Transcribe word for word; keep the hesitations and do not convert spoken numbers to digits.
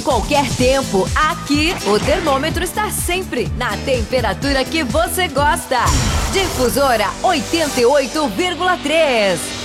qualquer tempo, aqui o termômetro está sempre na temperatura que você gosta. Difusora oitenta e oito vírgula três.